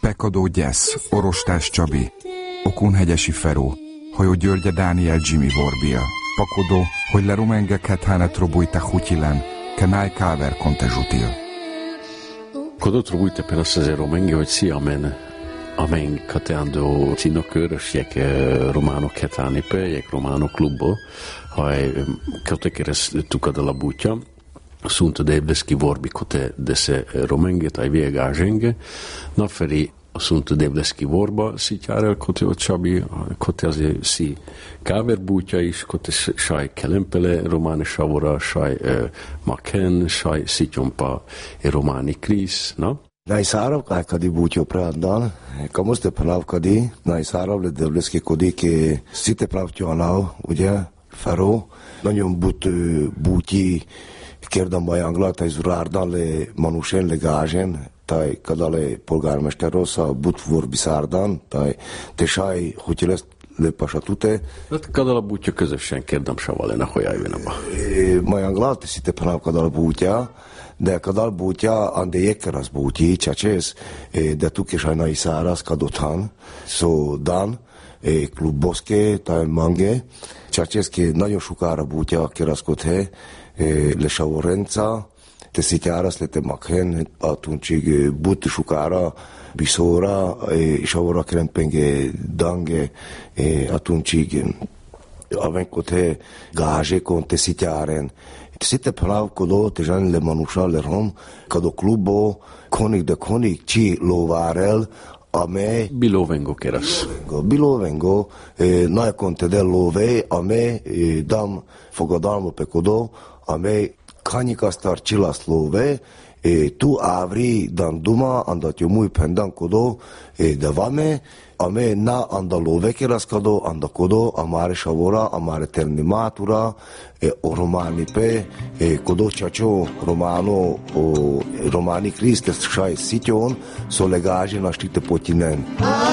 Pekadó Gyesz, Orostás Csabi, Okunhegyesi Feró, Hajó Györgye Dániel Jimmy Vorbia, Pakodó, hogy le rumengeket hánet robujte hutyilen, kenaj káver konte zsutil. Kodot robujte per assase romengi, hogy si amen kateando cinokörös, jek románok hetáni pe, jek románok klubbo, haj katekeres tukadala butya, sunta devleski vorbi kote dese romengi, taj viegázsenge, naferi sunta devleski vorba szitjárel kote ott Csabi, kote azért si káverbútja is, kote saj kelempele románi savora, saj maken, saj szitjompa románi krisz, na? Najsárov kadi búťo pravdan, komu ste pravkadi, najsárov le devleski kodi, ke site pravtjanav, ugye, Feró, nagyon búti kérdam bajangla, taj zurárdan le manusen, le gázsen, taj kadale polgármester rossza, butvor biszárdan, taj te saj, hogy lesz lepasatute. Kadala bútja közösen kérdam savalena, hogy jön abba. Majangla, te site prav kadala bútja, de kadal bútja, ande jekkeras bútji, csacsés, de tuk is ajnai száraz kadothan, so dan, klubboszke, taj mange, csacsés, nagyon sokára bútja, keraszkodhe, le Savorenca, te szitjárasz, le te makhen, atuncsig butti sokára, Bisóra, Savora krempenge, dange, atuncsig, avenkothe, gázsékon, te szitjáren, Sitte prav kodo te žan le manuša le rom, kado klubo konik de konik či lovarel, a me... Bilovengo keras. Bilovengo, najkon te del love, a me dam fogadalmo pe kodo, a me kanikastar čilas love, tu avri dan duma, andat jo muy pendan kodo, da vame, ame na anda love keras kado, anda kodo, amare savora, amare ternimatura, romani pe, kodo čačo, romani kristes šaj sitjon, so legaži na štite potinen.